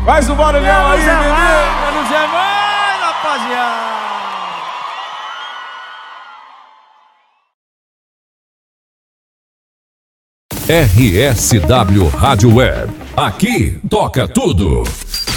Faz o barulhão aí, menino. Menos é mais, rapaziada. RSW Rádio Web. Aqui toca tudo.